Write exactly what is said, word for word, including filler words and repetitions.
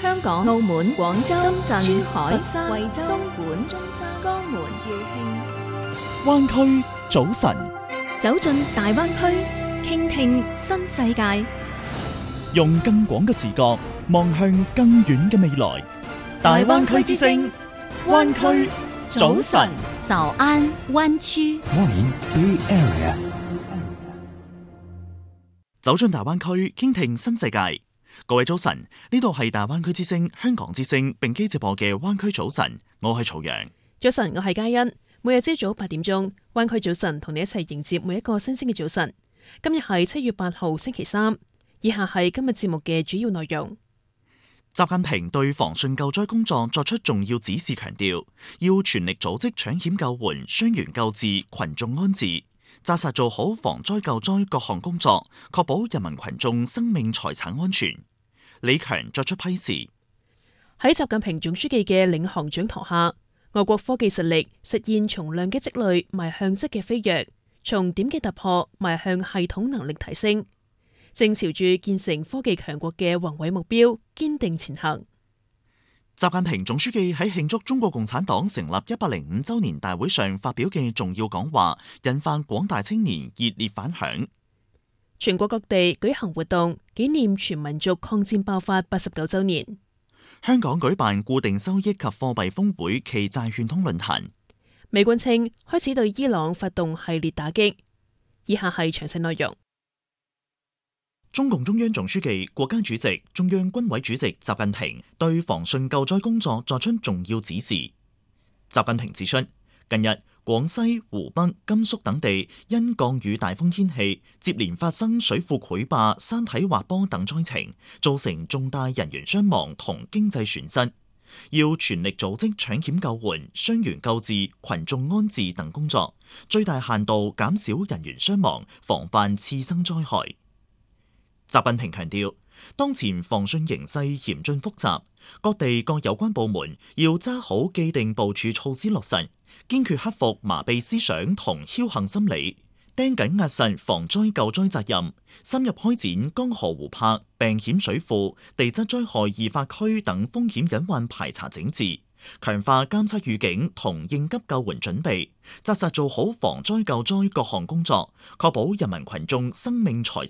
香港、澳門、廣州、深圳、珠海、佛山、惠州、東莞、中山、江門、肇慶。 灣區早晨， 走進大灣區，傾聽新世界， 用更廣嘅視角望向更遠嘅未來。大灣區之聲，灣區早晨， 早安灣區。 Morning Bay Area。 走進大灣區，傾聽新世界。各位早晨，呢度係大灣區之聲、香港之聲並機直播嘅灣區早晨，我係曹陽。 早晨，我係嘉欣。每日朝早八點鐘，灣區早晨同你一齊迎接每一個新鮮嘅早晨。今日係七月八號星期三，以下係今日節目嘅主要內容。 習近平對防汛救災工作作出重要指示，強調要全力組織搶險救援、傷員救治、群眾安置，紮實做好防災救災各項工作，確保人民群眾生命財產安全。李強作出批示。 喺習近平總書記嘅領航掌舵下，我國科技實力實現從量嘅積累邁向質嘅飛躍，從點嘅突破邁向系統能力提升，正朝住建成科技強國嘅宏偉目標堅定前行。 習近平總書記喺慶祝中國共產黨成立一百零五週年大會上發表嘅重要講話，引發廣大青年熱烈反響。 全國各地舉行活動，紀念全民族抗戰爆發八十九週年。 香港舉辦固定收益及貨幣峰會暨債券通論壇。 美軍稱開始對伊朗發動系列打擊。以下係詳細內容。 中共中央總書記、國家主席、中央軍委主席習近平對防汛救災工作作出重要指示。習近平指出，近日廣西、湖北、甘肅等地因降雨大風天氣，接連發生水庫潰壩、山體滑坡等災情，造成重大人員傷亡同經濟損失，要全力組織搶險救援、傷員救治、群眾安置等工作，最大限度減少人員傷亡，防範次生災害。習近平強調，當前防汛形勢嚴峻複雜，各地各有關部門要揸好既定部署措施落實，堅決克服麻痹思想同僥倖心理，盯緊壓實防災救災責任，深入開展江河湖泊、病險水庫、地質災害易發區等風險隱患排查整治，強化監測預警同應急救援準備，紮實做好防災救災各項工作，確保人民群眾生命財